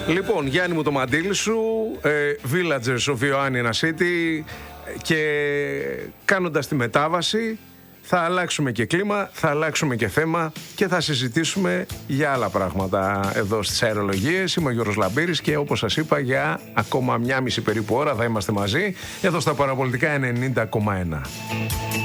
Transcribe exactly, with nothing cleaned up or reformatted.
Λοιπόν, Γιάννη μου, το μαντίλι σου, ε, Villagers of Ioannina City, και κάνοντας τη μετάβαση θα αλλάξουμε και κλίμα, θα αλλάξουμε και θέμα και θα συζητήσουμε για άλλα πράγματα εδώ στις αερολογίες. Είμαι ο Γιώργος Λαμπύρης και όπως σας είπα, για ακόμα μια μισή περίπου ώρα θα είμαστε μαζί εδώ στα Παραπολιτικά ενενήντα κόμμα ένα.